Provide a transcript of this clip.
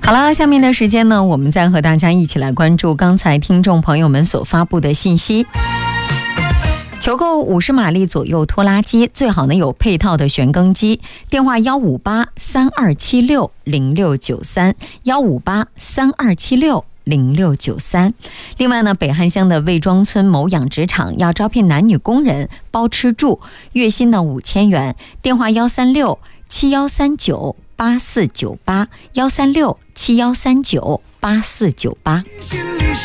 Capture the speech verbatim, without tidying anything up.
好了，下面的时间呢，我们再和大家一起来关注刚才听众朋友们所发布的信息。求购五十马力左右拖拉机，最好呢有配套的旋耕机，电话幺五八三二七六零六九三幺五八三二七六零六九三。另外呢，北汉乡的魏庄村某养殖场要招聘男女工人，包吃住，月薪呢五千元，电话幺三六七幺三九八四九八幺三六七幺三九八四九八。